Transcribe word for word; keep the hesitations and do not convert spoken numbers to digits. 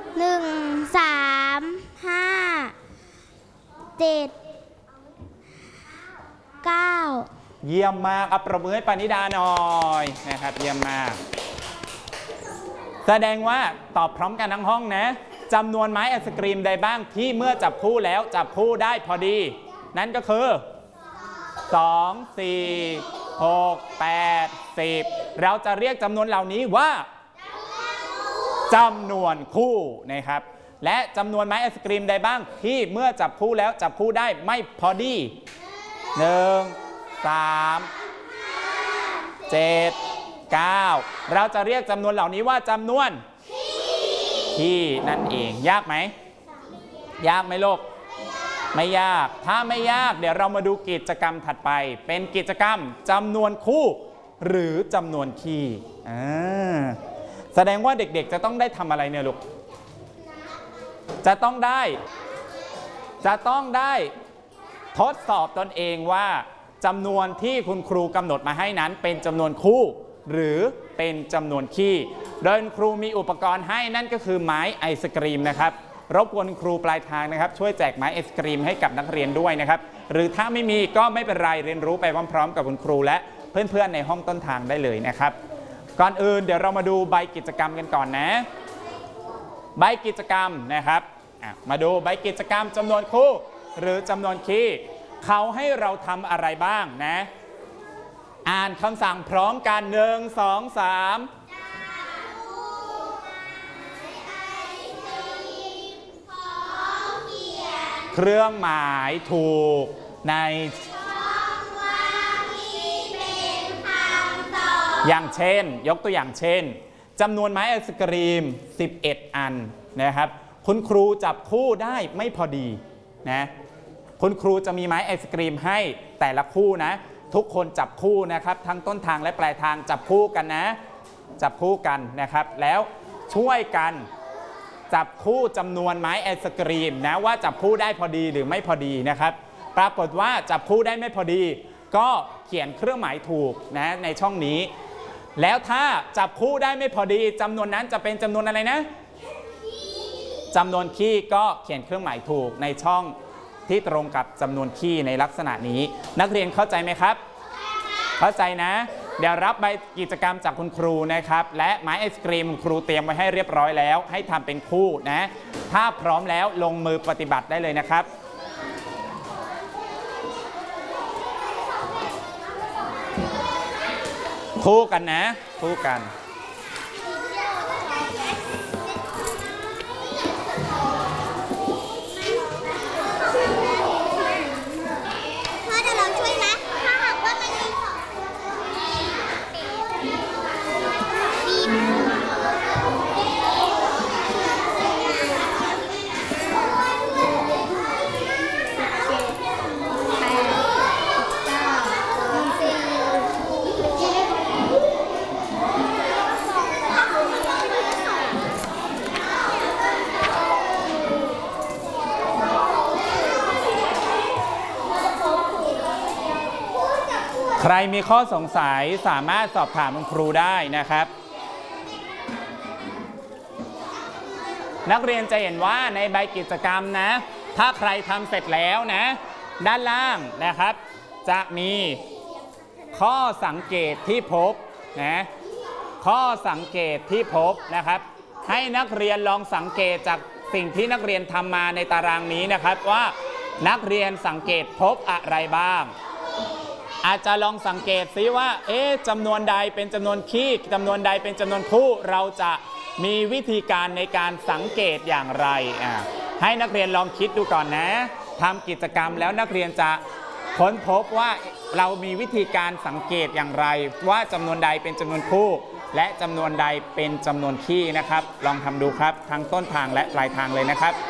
หนึ่งสามห้าเจ็ดเก้าเยี่ยมมากอัปรบมือให้ปานิดาหน่อยนะครับเยี่ยมมากแสดงว่าตอบพร้อมกันทั้งห้องนะจำนวนไม้ไอศกรีมใดบ้างที่เมื่อจับคู่แล้วจับคู่ได้พอดีนั่นก็คือสอง สี่ หก แปด สิบเราจะเรียกจำนวนเหล่านี้ว่าจำนวนคู่นะครับและจำนวนไม้ไอศกรีมใดบ้างที่เมื่อจับคู่แล้วจับคู่ได้ไม่พอดีหนึ่ง สาม เจ็ด เก้าเราจะเรียกจำนวนเหล่านี้ว่าจำนวนที่นั่นเองยากไหมยากไหมลูกไม่ยากถ้าไม่ยากเดี๋ยวเรามาดูกิจกรรมถัดไปเป็นกิจกรรมจำนวนคู่หรือจำนวนคีย์แสดงว่าเด็กๆจะต้องได้ทำอะไรเนี่ยลูกจะต้องได้จะต้องได้ทดสอบตนเองว่าจำนวนที่คุณครูกำหนดมาให้นั้นเป็นจำนวนคู่หรือเป็นจำนวนคีย์โดยครูมีอุปกรณ์ให้นั่นก็คือไม้ไอศกรีมนะครับรบกวนครูปลายทางนะครับช่วยแจกไม้ไอศกรีมให้กับนักเรียนด้วยนะครับหรือถ้าไม่มีก็ไม่เป็นไรเรียนรู้ไปพร้อมๆกับคุณครูและเพื่อนๆในห้องต้นทางได้เลยนะครับก่อนอื่นเดี๋ยวเรามาดูใบกิจกรรมกันก่อนนะใบกิจกรรมนะครับมาดูใบกิจกรรมจำนวนคู่หรือจำนวนคีย์เขาให้เราทำอะไรบ้างนะอ่านคำสั่งพร้อมกันหนึ่ง สอง สามเครื่องหมายถูกในอย่างเช่นยกตัวอย่างเช่นจำนวนไม้ไอศกรีมสิบเอ็ดอันนะครับคุณครูจับคู่ได้ไม่พอดีนะคุณครูจะมีไม้ไอศกรีมให้แต่ละคู่นะทุกคนจับคู่นะครับทั้งต้นทางและปลายทางจับคู่กันนะจับคู่กันนะครับแล้วช่วยกันจับคู่จำนวนไม้ไอศกรีมนะว่าจับคู่ได้พอดีหรือไม่พอดีนะครับปรากฏว่าจับคู่ได้ไม่พอดีก็เขียนเครื่องหมายถูกนะในช่องนี้แล้วถ้าจับคู่ได้ไม่พอดีจำนวนนั้นจะเป็นจำนวนอะไรนะจำนวนคีย์ก็เขียนเครื่องหมายถูกในช่องที่ตรงกับจำนวนคีย์ในลักษณะนี้นักเรียนเข้าใจไหมครับเข้าใจนะเดี๋ยวรับใบกิจกรรมจากคุณครูนะครับและไม้ไอศกรีมครูเตรียมไว้ให้เรียบร้อยแล้วให้ทำเป็นคู่นะถ้าพร้อมแล้วลงมือปฏิบัติได้เลยนะครับคู่กันนะคู่กันใครมีข้อสงสัยสามารถสอบถามคุณครูได้นะครับนักเรียนจะเห็นว่าในใบกิจกรรมนะถ้าใครทำเสร็จแล้วนะด้านล่างนะครับจะมีข้อสังเกตที่พบนะข้อสังเกตที่พบนะครับให้นักเรียนลองสังเกตจากสิ่งที่นักเรียนทำมาในตารางนี้นะครับว่านักเรียนสังเกตพบอะไรบ้างอาจจะลองสังเกตซิว่าเอ๊ะจำนวนใดเป็นจำนวนคีย์จำนวนใดเป็นจำนวนคู่เราจะมีวิธีการในการสังเกตอย่างไรอ่าให้นักเรียนลองคิดดูก่อนนะทำกิจกรรมแล้วนักเรียนจะค้นพบว่าเรามีวิธีการสังเกตอย่างไรว่าจำนวนใดเป็นจำนวนคู่และจำนวนใดเป็นจำนวนคีย์นะครับลองทำดูครับทั้งต้นทางและปลายทางเลยนะครับ